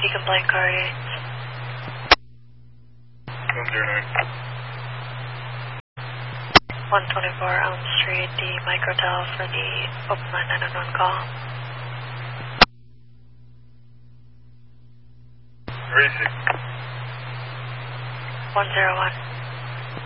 80 complaint car 8. 109. 124 Elm Street, the microtel for the open line 911 call. Racing. 101.